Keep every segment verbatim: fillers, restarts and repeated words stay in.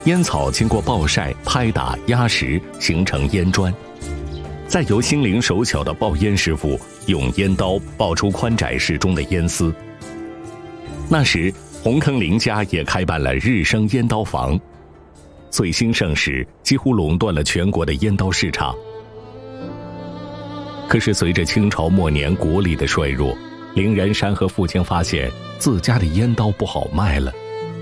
烟草经过暴晒、拍打、压实，形成烟砖，再由心灵手巧的爆烟师傅用烟刀爆出宽窄适中的烟丝。那时，红坑林家也开办了日升烟刀房，最兴盛时几乎垄断了全国的烟刀市场。可是随着清朝末年国力的衰弱，林仁山和父亲发现自家的烟刀不好卖了。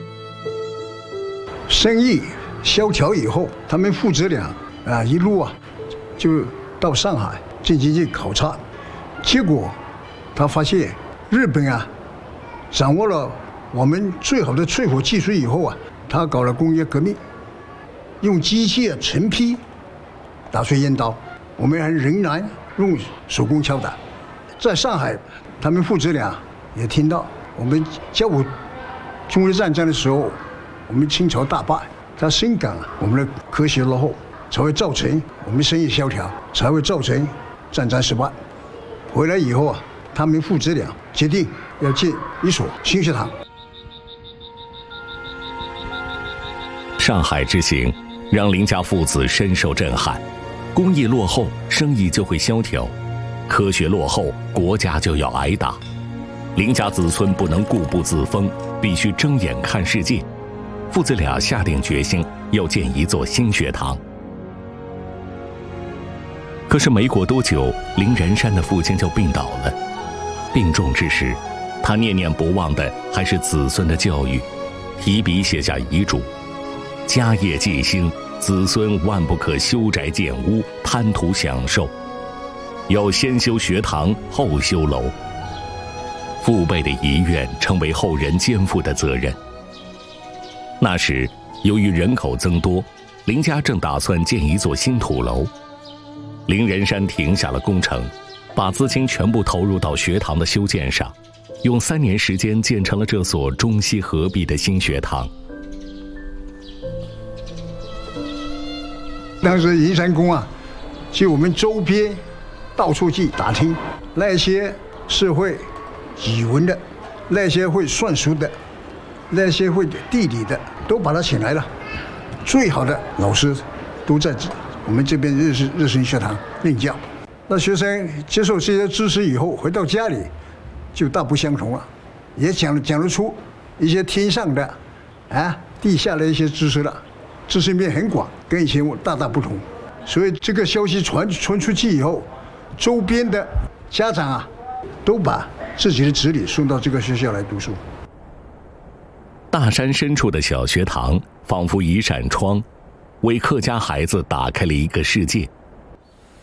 生意萧条以后，他们父子俩啊一路啊就到上海进行去考察，结果他发现日本啊掌握了我们最好的淬火技术以后啊，他搞了工业革命，用机械成批打出烟刀，我们还仍然用手工敲打。在上海，他们父子俩也听到我们甲午中日战争的时候，我们清朝大败，他深感我们的科学落后，才会造成我们生意萧条，才会造成战争失败。回来以后啊，他们父子俩决定要建一所新学堂。 上海之行让林家父子深受震撼，工艺落后，生意就会萧条；科学落后，国家就要挨打。林家子孙不能固步自封，必须睁眼看世界。父子俩下定决心要建一座新学堂。可是没过多久，林仁山的父亲就病倒了。病重之时，他念念不忘的还是子孙的教育，提笔写下遗嘱：家业继兴，子孙万不可修宅建屋，贪图享受，要先修学堂，后修楼。父辈的遗愿成为后人肩负的责任。那时，由于人口增多，林家正打算建一座新土楼。林仁山停下了工程，把资金全部投入到学堂的修建上，用三年时间建成了这所中西合璧的新学堂。 当时银山宫啊，就我们周边到处去打听，那些是会语文的，那些会算术的，那些会地理的，都把他请来了。最好的老师都在我们这边日式日升学堂任教。那学生接受这些知识以后，回到家里就大不相同了，也讲讲得出一些天上的啊地下的一些知识了，知识面很广，跟以前大大不同。所以这个消息传传出去以后，周边的家长啊都把自己的子女送到这个学校来读书。 大山深处的小学堂仿佛一扇窗，为客家孩子打开了一个世界。